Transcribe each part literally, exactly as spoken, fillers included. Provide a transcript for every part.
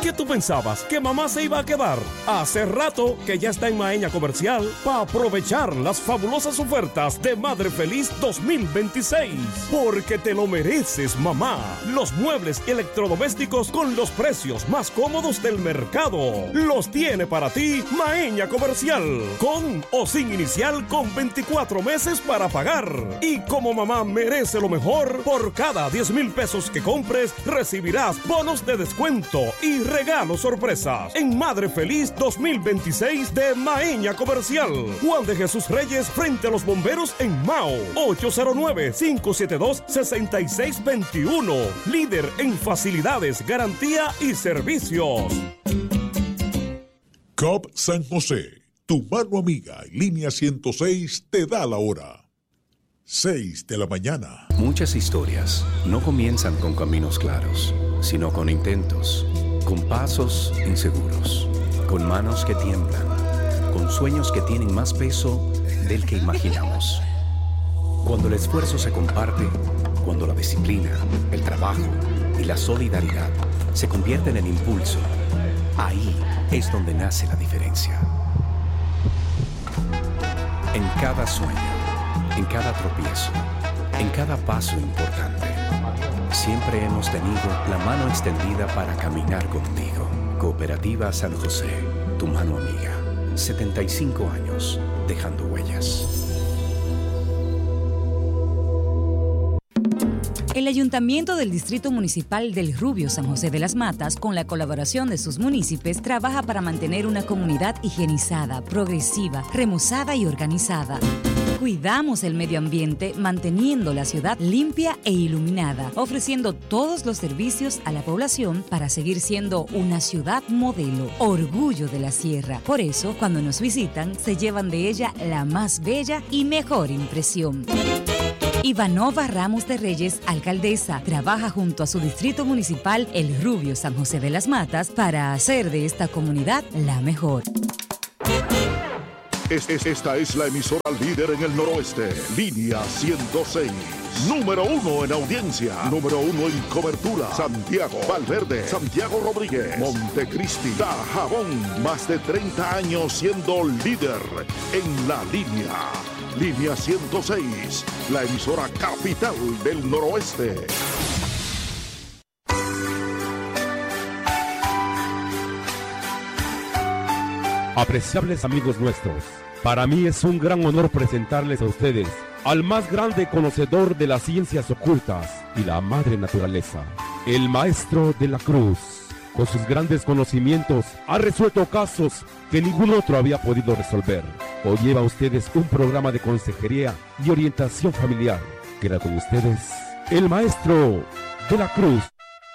¿Qué tú pensabas? ¿Que mamá se iba a quedar? Hace rato que ya está en Maeña Comercial para aprovechar las fabulosas ofertas de Madre Feliz dos mil veintiséis. Porque te lo mereces, mamá. Los muebles y electrodomésticos con los precios más cómodos del mercado. Los tiene para ti Maeña Comercial. Con o sin inicial con veinticuatro meses para pagar. Y como mamá merece lo mejor, por cada diez mil pesos que compres, recibirás bonos de descuento y regalos sorpresas en Madre Feliz dos mil veintiséis de Maeña Comercial. Juan de Jesús Reyes frente a los bomberos en Mao. ocho cero nueve, cinco siete dos, seis seis dos uno. Líder en facilidades, garantía y servicios. C O P San José, tu mano amiga y línea ciento seis te da la hora. seis de la mañana. Muchas historias no comienzan con caminos claros, sino con intentos, con pasos inseguros, con manos que tiemblan, con sueños que tienen más peso del que imaginamos. Cuando el esfuerzo se comparte, cuando la disciplina, el trabajo y la solidaridad se convierten en impulso, ahí es donde nace la diferencia. En cada sueño, en cada tropiezo, en cada paso importante, siempre hemos tenido la mano extendida para caminar contigo. Cooperativa San José, tu mano amiga. setenta y cinco años dejando huellas. El Ayuntamiento del Distrito Municipal del Rubio San José de las Matas, con la colaboración de sus municipios, trabaja para mantener una comunidad higienizada, progresiva, remozada y organizada. Cuidamos el medio ambiente manteniendo la ciudad limpia e iluminada, ofreciendo todos los servicios a la población para seguir siendo una ciudad modelo, orgullo de la sierra. Por eso, cuando nos visitan, se llevan de ella la más bella y mejor impresión. Ivanova Ramos de Reyes, alcaldesa, trabaja junto a su distrito municipal, El Rubio San José de las Matas, para hacer de esta comunidad la mejor. Esta es la emisora líder en el noroeste, línea ciento seis. Número uno en audiencia, número uno en cobertura. Santiago, Valverde, Santiago Rodríguez, Montecristi, Dajabón. Más de treinta años siendo líder en la línea. Línea ciento seis, la emisora capital del noroeste. Apreciables amigos nuestros, para mí es un gran honor presentarles a ustedes al más grande conocedor de las ciencias ocultas y la madre naturaleza, el Maestro de la Cruz. Con sus grandes conocimientos ha resuelto casos que ningún otro había podido resolver. Hoy lleva a ustedes un programa de consejería y orientación familiar. Queda con ustedes el Maestro de la Cruz.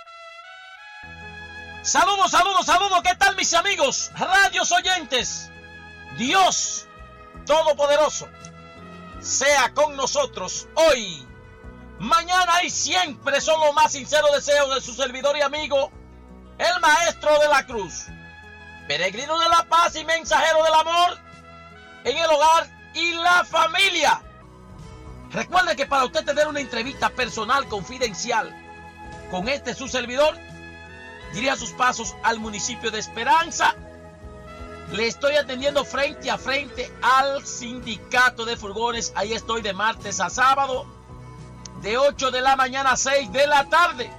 Saludos, saludos, saludos. ¿Qué tal, mis amigos? Radios oyentes. Dios Todopoderoso sea con nosotros hoy, mañana y siempre. Son los más sinceros deseos de su servidor y amigo, el Maestro de la Cruz, peregrino de la paz y mensajero del amor en el hogar y la familia. Recuerde que para usted tener una entrevista personal confidencial con este su servidor, dirija sus pasos al municipio de Esperanza. Le estoy atendiendo frente a frente al sindicato de furgones. Ahí estoy de martes a sábado, de ocho de la mañana a seis de la tarde.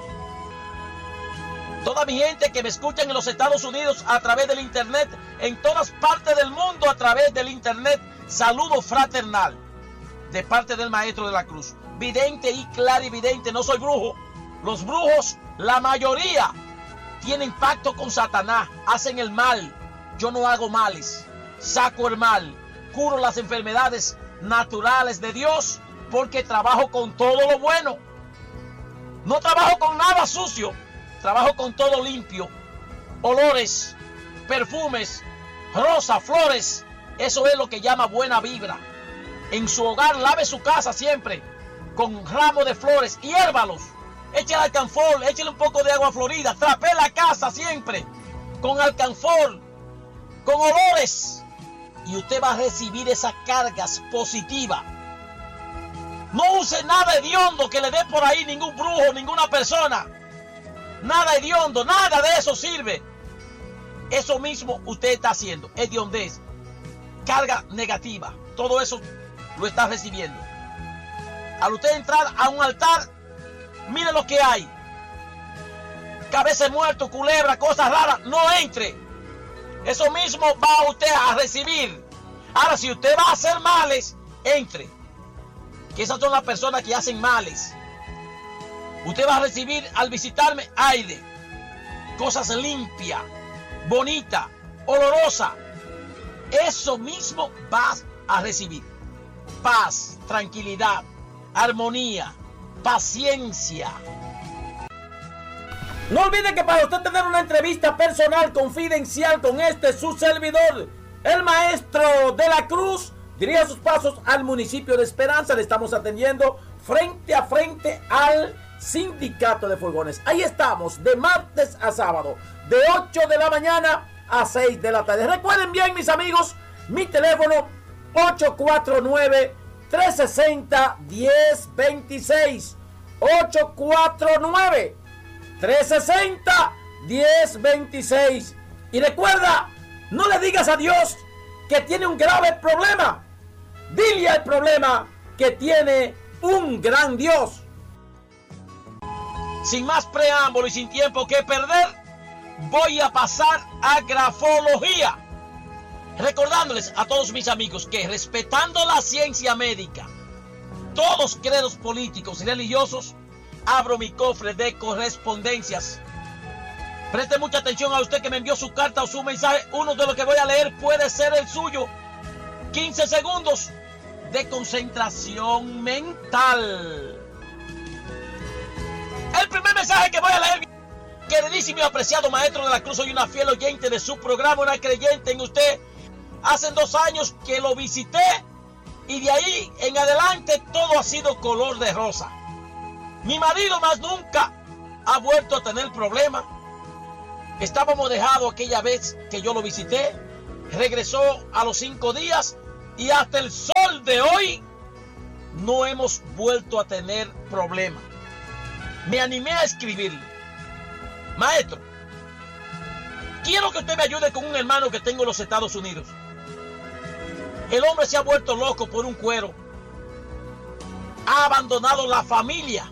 Toda mi gente que me escuchan en los Estados Unidos a través del internet, en todas partes del mundo a través del internet, saludo fraternal de parte del Maestro de la Cruz. Vidente y clarividente, no soy brujo. Los brujos, la mayoría, tienen pacto con Satanás, hacen el mal. Yo no hago males, saco el mal, curo las enfermedades naturales de Dios, porque trabajo con todo lo bueno. No trabajo con nada sucio, trabajo con todo limpio. Olores, perfumes, rosas, flores, eso es lo que llama buena vibra. En su hogar, lave su casa siempre con ramos de flores y hiérvalos. Échale alcanfor, échale un poco de agua florida, trapee la casa siempre con alcanfor, con olores, y usted va a recibir esas cargas positivas. No use nada hediondo que le dé por ahí ningún brujo, ninguna persona. nada hediondo, nada de eso sirve. Eso mismo usted está haciendo, hediondez, carga negativa, todo eso lo está recibiendo. Al usted entrar a un altar, mire lo que hay. Cabeza de muerto, culebra, cosas raras, no entre. Eso mismo va usted a recibir. Ahora, si usted va a hacer males, entre. Que esas son las personas que hacen males. Usted va a recibir al visitarme aire, cosas limpias, bonitas, olorosas. Eso mismo vas a recibir. Paz, tranquilidad, armonía, paciencia. No olvide que para usted tener una entrevista personal, confidencial con este su servidor, el maestro de la Cruz, dirija sus pasos al municipio de Esperanza. Le estamos atendiendo frente a frente al Sindicato de Furgones. Ahí estamos de martes a sábado, de ocho de la mañana a seis de la tarde. Recuerden bien, mis amigos, mi teléfono ocho cuatro nueve, tres seis cero, uno cero dos seis. ocho cuatro nueve, tres seis cero, uno cero dos seis. Y recuerda, no le digas a Dios que tiene un grave problema. Dile al problema que tiene un gran Dios. Sin más preámbulo y sin tiempo que perder, voy a pasar a grafología. Recordándoles a todos mis amigos que, respetando la ciencia médica, todos credos políticos y religiosos, abro mi cofre de correspondencias. Preste mucha atención a usted que me envió su carta o su mensaje. Uno de los que voy a leer puede ser el suyo. quince segundos de concentración mental. El primer mensaje que voy a leer. Queridísimo y apreciado maestro de la Cruz, soy una fiel oyente de su programa, una creyente en usted. Hace dos años que lo visité y de ahí en adelante todo ha sido color de rosa. Mi marido más nunca ha vuelto a tener problemas. Estábamos dejados aquella vez que yo lo visité. Regresó a los cinco días y hasta el sol de hoy no hemos vuelto a tener problemas. Me animé a escribirle: maestro, quiero que usted me ayude con un hermano que tengo en los Estados Unidos. El hombre se ha vuelto loco por un cuero. Ha abandonado la familia.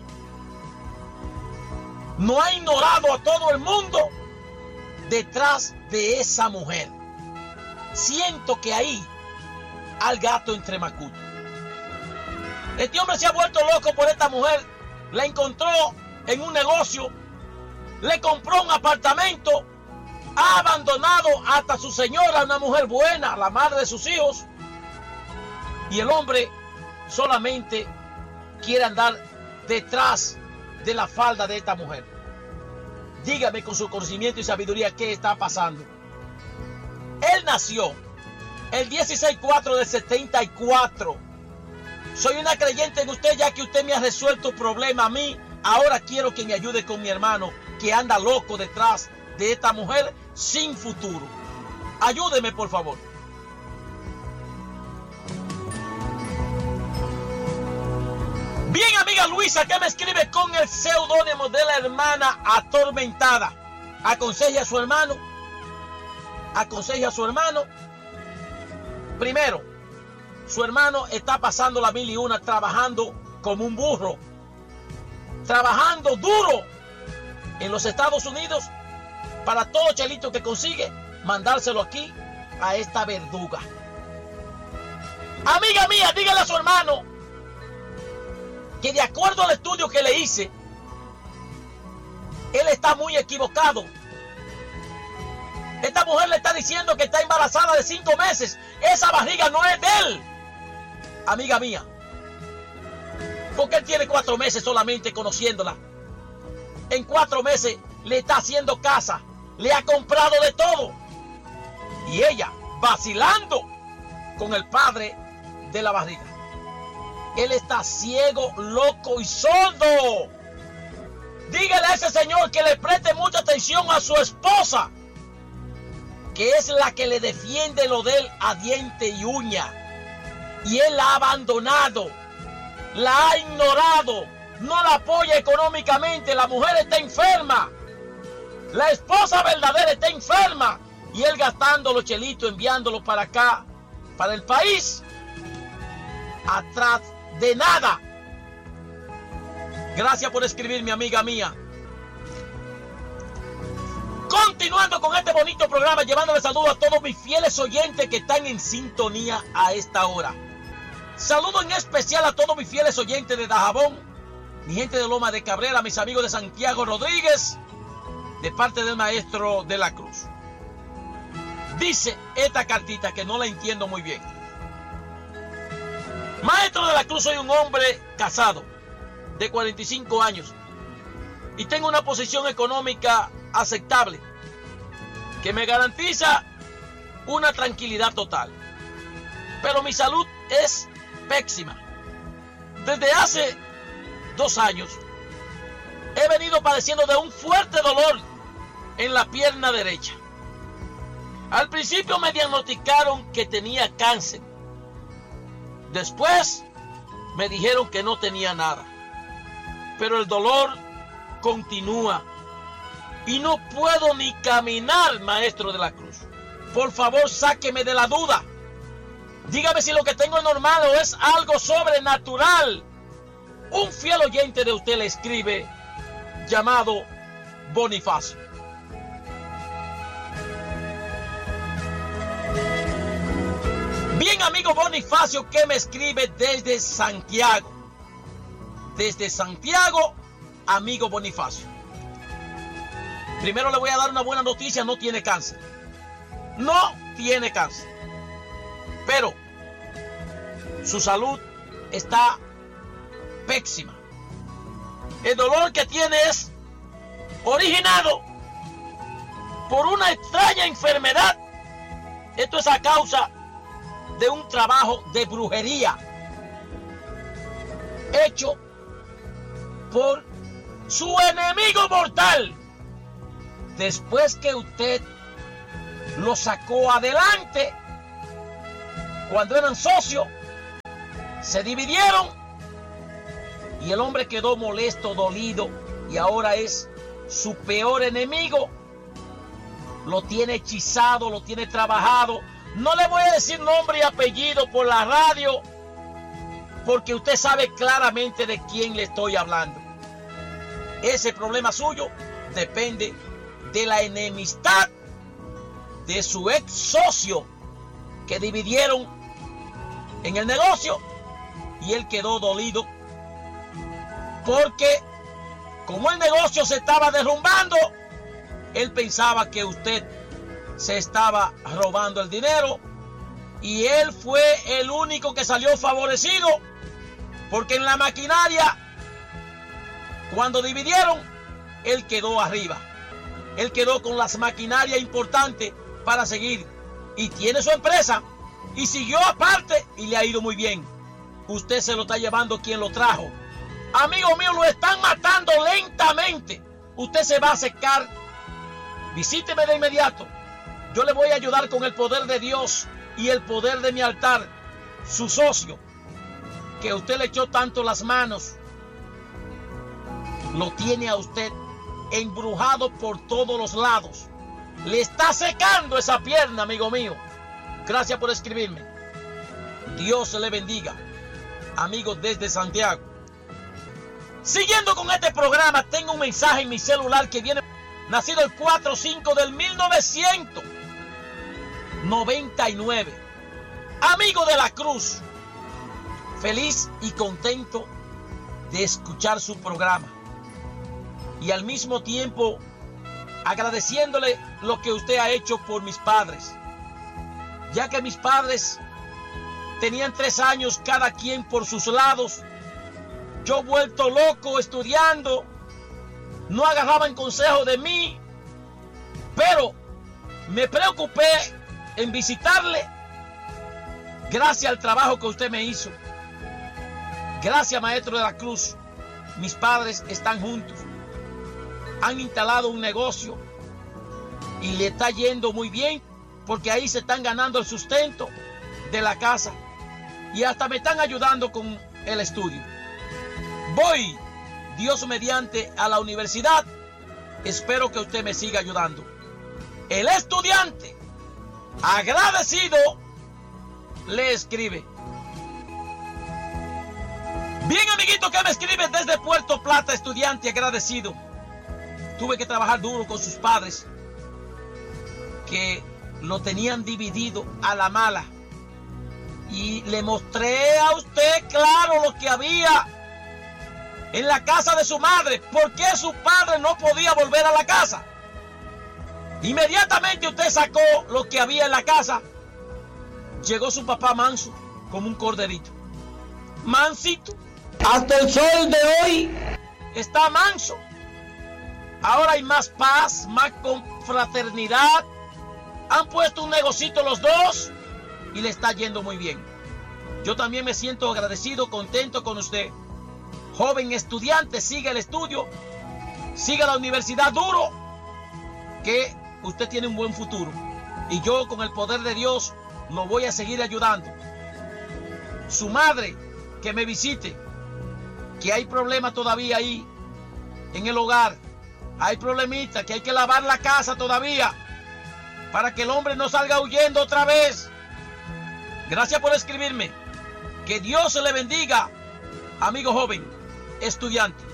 No ha ignorado a todo el mundo detrás de esa mujer. Siento que ahí al gato entre macuto. Este hombre se ha vuelto loco por esta mujer. La encontró en un negocio. Le compró un apartamento. Ha abandonado hasta su señora, una mujer buena, la madre de sus hijos. Y el hombre solamente quiere andar detrás de la falda de esta mujer. Dígame con su conocimiento y sabiduría qué está pasando. Él nació el dieciséis cuatro del setenta y cuatro. Soy una creyente en usted, ya que usted me ha resuelto el problema a mí. Ahora quiero que me ayude con mi hermano que anda loco detrás de esta mujer sin futuro. Ayúdeme, por favor. Bien, amiga Luisa, que me escribe con el seudónimo de la hermana atormentada. Aconseje a su hermano. Aconseje a su hermano. Primero, su hermano está pasando la mil y una, trabajando como un burro. Trabajando duro en los Estados Unidos para todo chelito que consigue, mandárselo aquí a esta verduga. Amiga mía, dígale a su hermano que de acuerdo al estudio que le hice, él está muy equivocado. Esta mujer le está diciendo que está embarazada de cinco meses. Esa barriga no es de él. Amiga mía, porque él tiene cuatro meses solamente conociéndola. En cuatro meses le está haciendo casa, le ha comprado de todo. Y ella vacilando con el padre de la barriga. Él está ciego, loco y sordo. Dígale a ese señor que le preste mucha atención a su esposa, que es la que le defiende lo de él a diente y uña. Y él la ha abandonado, la ha ignorado, no la apoya económicamente. La mujer está enferma, La esposa verdadera está enferma y él gastando los chelitos, enviándolos para acá, para el país, atrás de nada. Gracias por escribir, mi amiga mía. Continuando con este bonito programa, llevándole saludos a todos mis fieles oyentes que están en sintonía a esta hora. Saludo en especial a todos mis fieles oyentes de Dajabón, mi gente de Loma de Cabrera, mis amigos de Santiago Rodríguez, de parte del maestro de la Cruz. Dice esta cartita que no la entiendo muy bien. Maestro de la Cruz, soy un hombre casado de cuarenta y cinco años y tengo una posición económica aceptable que me garantiza una tranquilidad total. Pero mi salud es pésima. Desde hace dos años he venido padeciendo de un fuerte dolor en la pierna derecha. Al principio me diagnosticaron que tenía cáncer. Después me dijeron que no tenía nada. Pero el dolor continúa y no puedo ni caminar, maestro de la Cruz. Por favor, sáqueme de la duda. Dígame si lo que tengo es normal o es algo sobrenatural. Un fiel oyente de usted le escribe, llamado Bonifacio. Bien, amigo Bonifacio, que me escribe desde Santiago. Desde Santiago, amigo Bonifacio. Primero le voy a dar una buena noticia, no tiene cáncer. No tiene cáncer. Pero su salud está pésima. El dolor que tiene es originado por una extraña enfermedad. Esto es a causa de un trabajo de brujería hecho por su enemigo mortal. Después que usted lo sacó adelante, cuando eran socios, se dividieron y el hombre quedó molesto, dolido, y ahora es su peor enemigo. Lo tiene hechizado, lo tiene trabajado. No le voy a decir nombre y apellido por la radio, porque usted sabe claramente de quién le estoy hablando. Ese problema suyo depende de la enemistad de su ex socio, que dividieron en el negocio y él quedó dolido porque como el negocio se estaba derrumbando, él pensaba que usted se estaba robando el dinero y él fue el único que salió favorecido, porque en la maquinaria, cuando dividieron, él quedó arriba. Él quedó con las maquinarias importantes para seguir y tiene su empresa y siguió aparte y le ha ido muy bien. Usted se lo está llevando quien lo trajo. Amigo mío, lo están matando lentamente. Usted se va a secar. Visíteme de inmediato. Yo le voy a ayudar con el poder de Dios y el poder de mi altar. Su socio, que usted le echó tanto las manos, lo tiene a usted embrujado por todos los lados. Le está secando esa pierna, amigo mío. Gracias por escribirme. Dios le bendiga, amigos desde Santiago. Siguiendo con este programa, tengo un mensaje en mi celular que viene, nacido el cuatro cinco del mil novecientos noventa y nueve. Amigo de la Cruz, feliz y contento de escuchar su programa y al mismo tiempo agradeciéndole lo que usted ha hecho por mis padres, ya que mis padres tenían tres años cada quien por sus lados. Yo vuelto loco estudiando, no agarraban consejo de mí, pero me preocupé en visitarle gracias al trabajo que usted me hizo. Gracias, maestro de la Cruz. Mis padres están juntos, han instalado un negocio y le está yendo muy bien, porque ahí se están ganando el sustento de la casa y hasta me están ayudando con el estudio. Voy, Dios mediante, a la universidad espero que usted me siga ayudando. El estudiante, agradecido, le escribe. Bien, amiguito que me escribe desde Puerto Plata, estudiante agradecido. Tuve que trabajar duro con sus padres, que lo tenían dividido a la mala. Y le mostré a usted claro lo que había en la casa de su madre. ¿Por qué su padre no podía volver a la casa? Inmediatamente usted sacó lo que había en la casa. Llegó su papá manso, como un corderito. Mansito. Hasta el sol de hoy está manso. Ahora hay más paz, más confraternidad. Han puesto un negocito los dos y le está yendo muy bien. Yo también me siento agradecido, contento con usted. Joven estudiante, siga el estudio, siga la universidad duro, que usted tiene un buen futuro. Y yo, con el poder de Dios, lo voy a seguir ayudando. Su madre, que me visite, que hay problemas todavía ahí en el hogar. Hay problemitas, que hay que lavar la casa todavía, para que el hombre no salga huyendo otra vez. Gracias por escribirme. Que Dios se le bendiga, amigo joven, estudiante.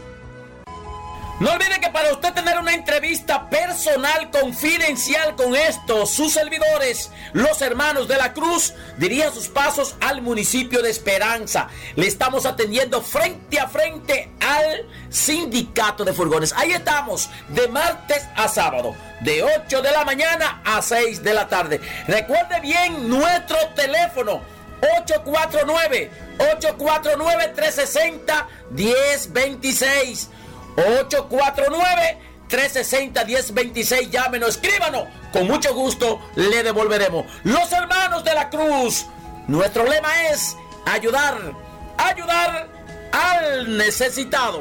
No olvide que para usted tener una entrevista personal, confidencial con estos, sus servidores, los hermanos de la Cruz, dirija sus pasos al municipio de Esperanza. Le estamos atendiendo frente a frente al sindicato de furgones. Ahí estamos, de martes a sábado, de ocho de la mañana a seis de la tarde. Recuerde bien nuestro teléfono, ocho cuatro nueve, ocho cuatro nueve, tres seis cero, uno cero dos seis. ocho cuatro nueve, tres seis cero, uno cero dos seis. Llámenos, escríbanos. Con mucho gusto le devolveremos. Los hermanos de la Cruz. Nuestro lema es ayudar, ayudar al necesitado.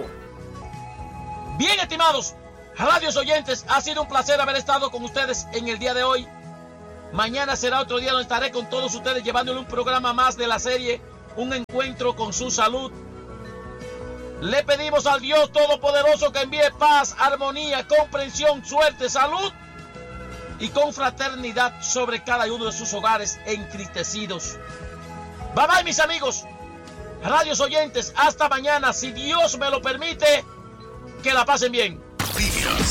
Bien, estimados radios oyentes, ha sido un placer haber estado con ustedes en el día de hoy. Mañana será otro día donde estaré con todos ustedes llevándole un programa más de la serie Un Encuentro con su Salud. Le pedimos al Dios Todopoderoso que envíe paz, armonía, comprensión, suerte, salud y confraternidad sobre cada uno de sus hogares entristecidos. Bye bye, mis amigos, radios oyentes. Hasta mañana, si Dios me lo permite. Que la pasen bien.